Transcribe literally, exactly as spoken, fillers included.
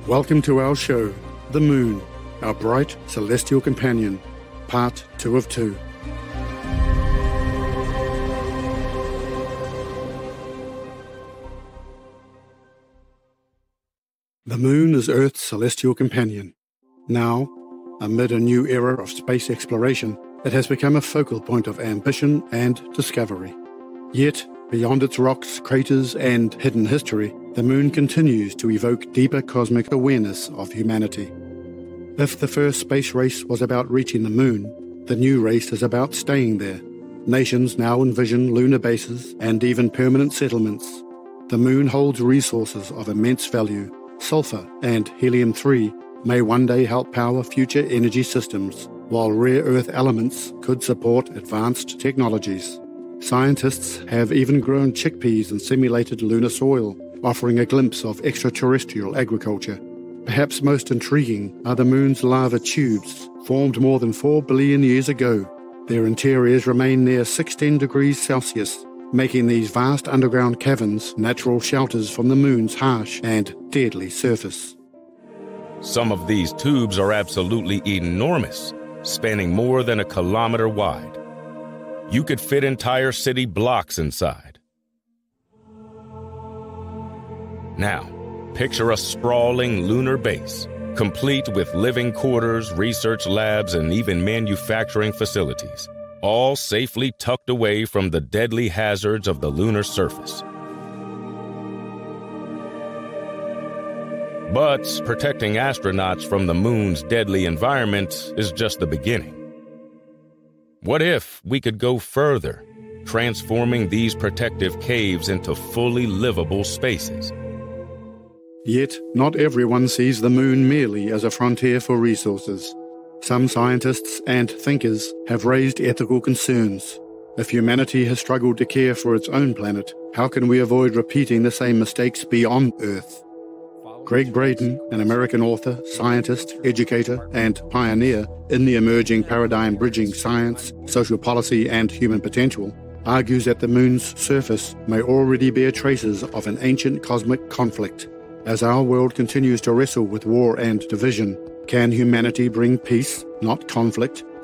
Welcome to our show, The Moon, our bright celestial companion, part two of two. The Moon is Earth's celestial companion. Now, amid a new era of space exploration, it has become a focal point of ambition and discovery. Yet, beyond its rocks, craters, and hidden history, the Moon continues to evoke deeper cosmic awareness of humanity. If the first space race was about reaching the Moon, the new race is about staying there. Nations now envision lunar bases and even permanent settlements. The Moon holds resources of immense value. Sulfur and helium three may one day help power future energy systems, while rare earth elements could support advanced technologies. Scientists have even grown chickpeas in simulated lunar soil, offering a glimpse of extraterrestrial agriculture. Perhaps most intriguing are the Moon's lava tubes, formed more than four billion years ago. Their interiors remain near sixteen degrees Celsius, making these vast underground caverns natural shelters from the Moon's harsh and deadly surface. Some of these tubes are absolutely enormous, spanning more than a kilometer wide. You could fit entire city blocks inside. Now, picture a sprawling lunar base, complete with living quarters, research labs, and even manufacturing facilities, all safely tucked away from the deadly hazards of the lunar surface. But protecting astronauts from the Moon's deadly environment is just the beginning. What if we could go further, transforming these protective caves into fully livable spaces? Yet, not everyone sees the Moon merely as a frontier for resources. Some scientists and thinkers have raised ethical concerns. If humanity has struggled to care for its own planet, how can we avoid repeating the same mistakes beyond Earth? Gregg Braden, an American author, scientist, educator, and pioneer in the emerging paradigm-bridging science, social policy, and human potential, argues that the Moon's surface may already bear traces of an ancient cosmic conflict. As our world continues to wrestle with war and division, can humanity bring peace, not conflict,